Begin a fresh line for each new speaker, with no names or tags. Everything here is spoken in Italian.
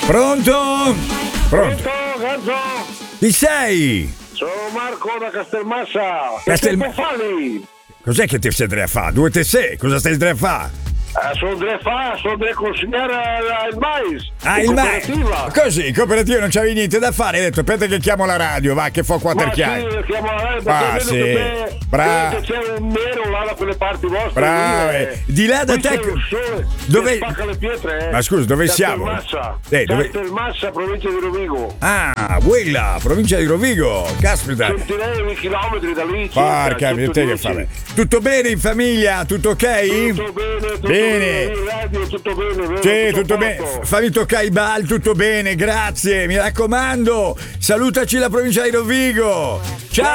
Pronto? Pronto?
Pronto?
Chi sei?
Sono Marco da Castelmassa.
Castel-
Che tempo fa lì?
Cos'è che ti stai a fare? Due te sei? Cosa stai a fare?
Sono da consegnare il mais.
Ah, il mais. Così, in cooperativa non c'avevi niente da fare. Hai detto, aspetta che chiamo la radio, va, che fa quattro chiari.
Sì, chiamo la radio perché
sì.
vedo
Bravo.
che c'è un nero là da quelle parti vostre.
Brave. Di là da
Poi
te.
c'è un sole
Dove?
che spacca le pietre,
Ma scusa, dove siamo? Dove?
Castelmassa, provincia di Rovigo.
Ah, quella, provincia di Rovigo. Caspita.
Centinaia di chilometri da lì.
Porca mia, te che fare. Tutto bene in famiglia? Tutto ok?
Tutto bene,
Bene.
In radio, tutto bene, vero?
Sì, tutto bene. Fammi toccare i bal, tutto bene, grazie. Mi raccomando, salutaci la provincia di Rovigo. Ciao.